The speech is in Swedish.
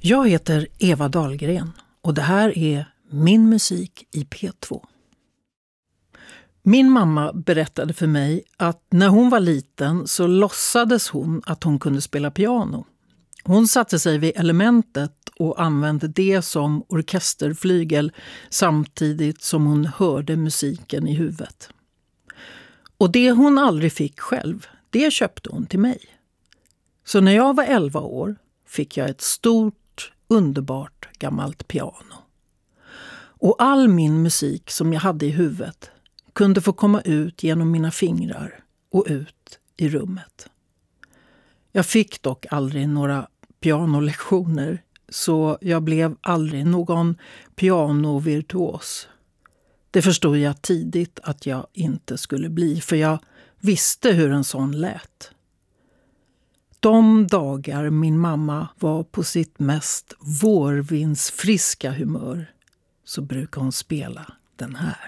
Jag heter Eva Dahlgren och det här är Min musik i P2. Min mamma berättade för mig att när hon var liten så låtsades hon att hon kunde spela piano. Hon satte sig vid elementet och använde det som orkesterflygel samtidigt som hon hörde musiken i huvudet. Och det hon aldrig fick själv, det köpte hon till mig. Så när jag var 11 år fick jag ett stort, underbart gammalt piano. Och all min musik som jag hade i huvudet kunde få komma ut genom mina fingrar och ut i rummet. Jag fick dock aldrig några pianolektioner, så jag blev aldrig någon pianovirtuos. Det förstod jag tidigt att jag inte skulle bli, för jag visste hur en sån lät. De dagar min mamma var på sitt mest vårvindsfriska humör så brukar hon spela den här.